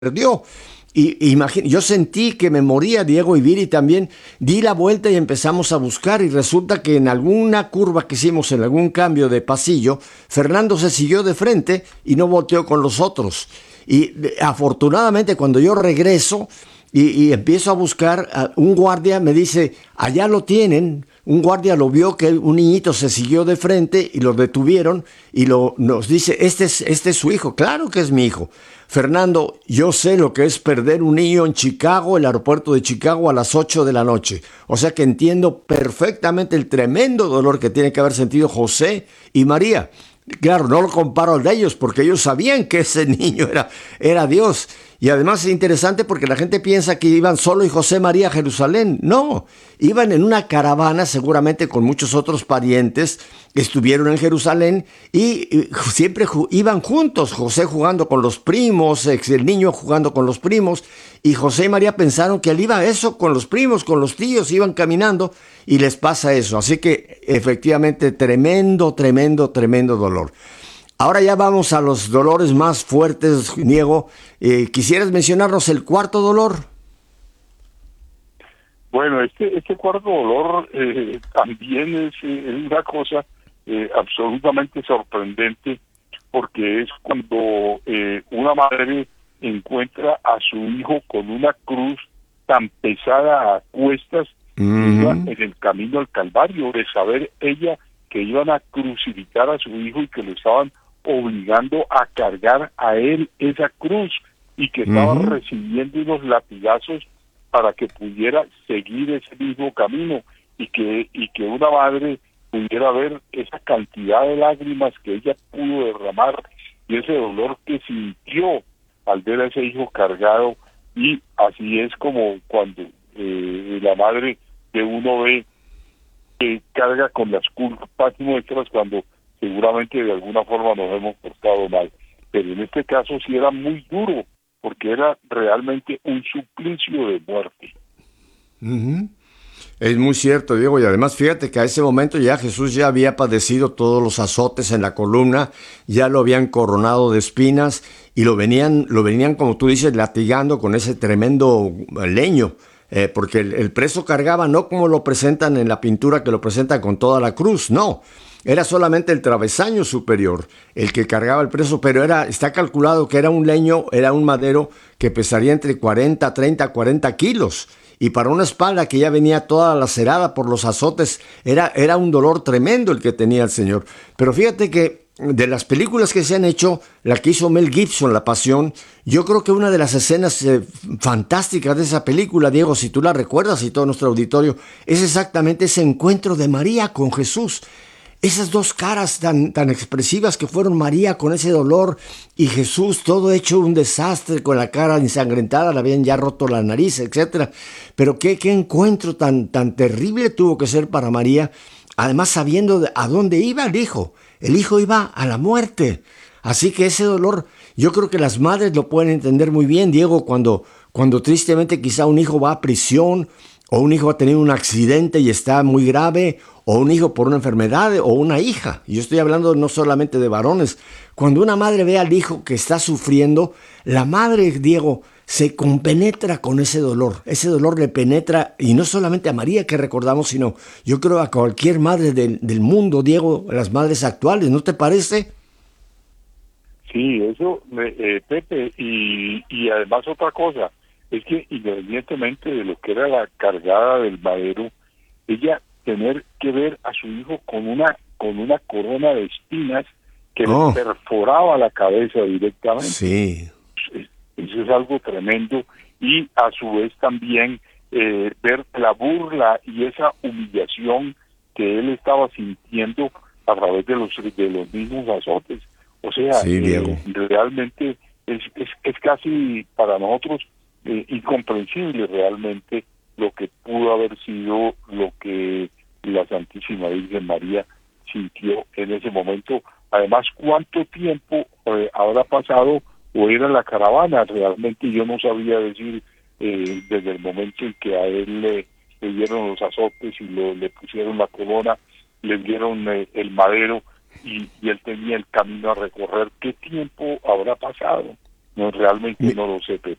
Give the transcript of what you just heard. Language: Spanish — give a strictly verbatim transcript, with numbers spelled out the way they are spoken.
perdió. Y imagina, yo sentí que me moría, Diego y Viri también. Di la vuelta y empezamos a buscar y resulta que en alguna curva que hicimos, en algún cambio de pasillo, Fernando se siguió de frente y no volteó con los otros. Y afortunadamente cuando yo regreso y, y empiezo a buscar, a un guardia me dice, allá lo tienen. Un guardia lo vio que un niñito se siguió de frente y lo detuvieron y lo, nos dice, este es, este es su hijo. Claro que es mi hijo. Fernando, yo sé lo que es perder un niño en Chicago, el aeropuerto de Chicago, a las ocho de la noche. O sea que entiendo perfectamente el tremendo dolor que tiene que haber sentido José y María. Claro, no lo comparo al de ellos porque ellos sabían que ese niño era, era Dios. Y además es interesante porque la gente piensa que iban solo y José María a Jerusalén. No, iban en una caravana seguramente con muchos otros parientes que estuvieron en Jerusalén y, y siempre ju- iban juntos. José jugando con los primos, el niño jugando con los primos. Y José y María pensaron que él iba eso con los primos, con los tíos, iban caminando y les pasa eso. Así que efectivamente tremendo, tremendo, tremendo dolor. Ahora ya vamos a los dolores más fuertes, Diego. Eh, ¿Quisieras mencionarnos el cuarto dolor? Bueno, este este cuarto dolor eh, también es, eh, es una cosa eh, absolutamente sorprendente porque es cuando eh, una madre encuentra a su hijo con una cruz tan pesada a cuestas que iba Uh-huh. en el camino al Calvario, de saber ella que iban a crucificar a su hijo y que lo estaban obligando a cargar a él esa cruz y que estaba Uh-huh. recibiendo unos latigazos para que pudiera seguir ese mismo camino y que y que una madre pudiera ver esa cantidad de lágrimas que ella pudo derramar y ese dolor que sintió al ver a ese hijo cargado. Y así es como cuando eh, la madre de uno ve que carga con las culpas nuestras cuando seguramente de alguna forma nos hemos portado mal. Pero en este caso sí era muy duro, porque era realmente un suplicio de muerte. Uh-huh. Es muy cierto, Diego, y además fíjate que a ese momento ya Jesús ya había padecido todos los azotes en la columna, ya lo habían coronado de espinas y lo venían, lo venían, como tú dices, latigando con ese tremendo leño, eh, porque el, el preso cargaba no como lo presentan en la pintura, que lo presentan con toda la cruz, no. Era solamente el travesaño superior el que cargaba el preso, pero era, está calculado que era un leño, era un madero que pesaría entre cuarenta, treinta, cuarenta kilos. Y para una espalda que ya venía toda lacerada por los azotes, era, era un dolor tremendo el que tenía el Señor. Pero fíjate que de las películas que se han hecho, la que hizo Mel Gibson, La Pasión, yo creo que una de las escenas eh, fantásticas de esa película, Diego, si tú la recuerdas y todo nuestro auditorio, es exactamente ese encuentro de María con Jesús. Esas dos caras tan, tan expresivas que fueron María con ese dolor y Jesús todo hecho un desastre con la cara ensangrentada, le habían ya roto la nariz, etcétera. Pero qué, qué encuentro tan, tan terrible tuvo que ser para María, además sabiendo de a dónde iba el hijo. El hijo iba a la muerte. Así que ese dolor, yo creo que las madres lo pueden entender muy bien, Diego, cuando, cuando tristemente quizá un hijo va a prisión o un hijo ha tenido un accidente y está muy grave, o un hijo por una enfermedad, o una hija. Y yo estoy hablando no solamente de varones. Cuando una madre ve al hijo que está sufriendo, la madre, Diego, se compenetra con ese dolor. Ese dolor le penetra, y no solamente a María que recordamos, sino yo creo a cualquier madre del, del mundo, Diego, las madres actuales, ¿no te parece? Sí, eso, me- eh, Pepe, y, y además otra cosa, es que independientemente de lo que era la cargada del madero, ella tener que ver a su hijo con una con una corona de espinas que le Oh, perforaba la cabeza directamente. sí, Es- Eso es algo tremendo y a su vez también eh, ver la burla y esa humillación que él estaba sintiendo a través de los de los mismos azotes. O sea, sí, eh, Diego. realmente es, es, es casi para nosotros eh, incomprensible realmente lo que pudo haber sido lo que la Santísima Virgen María sintió en ese momento. Además, ¿cuánto tiempo eh, habrá pasado o era la caravana? Realmente yo no sabía decir eh, desde el momento en que a él le, le dieron los azotes y lo, le pusieron la corona, le dieron eh, el madero y, y él tenía el camino a recorrer. ¿Qué tiempo habrá pasado? No, realmente Mi- no lo sé, Pepe.